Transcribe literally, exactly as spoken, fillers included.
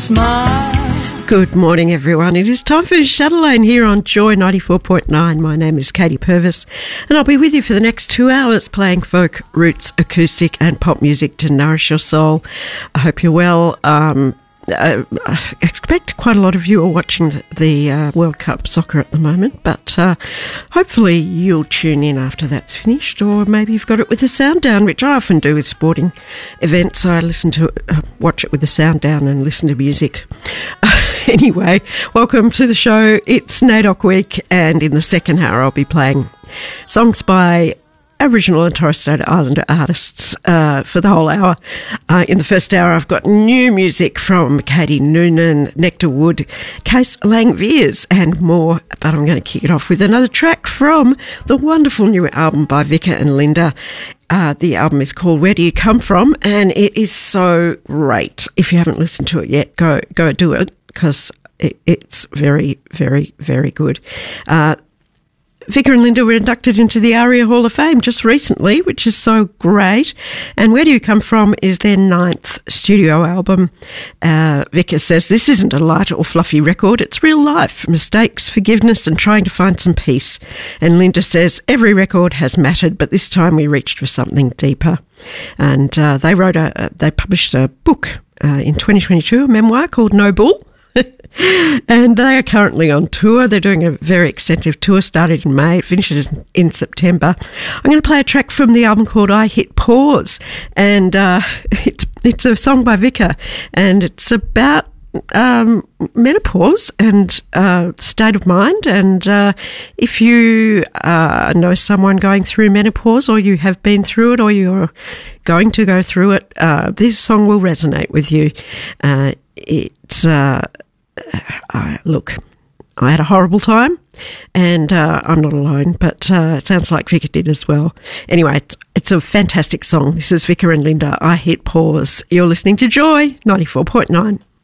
smile. Good morning, everyone. It is time for Chatelaine here on Joy ninety-four point nine. My name is Katie Purvis, and I'll be with you for the next two hours playing folk, roots, acoustic and pop music to nourish your soul. I hope you're well. Um, I expect quite a lot of you are watching the, the uh, World Cup soccer at the moment, but uh, hopefully you'll tune in after that's finished, or maybe you've got it with the sound down, which I often do with sporting events. I listen to uh, watch it with the sound down and listen to music. Uh, anyway, welcome to the show. It's NAIDOC week, and in the second hour I'll be playing songs by Aboriginal and Torres Strait Islander artists uh, for the whole hour. Uh, in the first hour, I've got new music from Katie Noonan, Nectar Wood, Case Langviers, and more. But I'm going to kick it off with another track from the wonderful new album by Vika and Linda. Uh, the album is called Where Do You Come From? And it is so great. If you haven't listened to it yet, go go do it, because it, it's very, very, very good. Uh, Vika and Linda were inducted into the ARIA Hall of Fame just recently, which is so great. And Where Do You Come From is their ninth studio album. Uh, Vika says this isn't a light or fluffy record, it's real life, mistakes, forgiveness and trying to find some peace. And Linda says every record has mattered, but this time we reached for something deeper. And uh, they wrote a, they published a book uh, in twenty twenty-two, a memoir called No Bull. And they are currently on tour. They're doing a very extensive tour, started in May, it finishes in September. I'm going to play a track from the album called I Hit Pause, and uh, it's it's a song by Vika, and it's about um, menopause and uh, state of mind. And uh, if you uh, know someone going through menopause, or you have been through it, or you're going to go through it, uh, this song will resonate with you. Uh, it's... Uh, Uh, look, I had a horrible time, and uh, I'm not alone, but uh, it sounds like Vika did as well. Anyway, it's, it's a fantastic song. This is Vika and Linda, I Hit Pause. You're listening to Joy ninety-four point nine.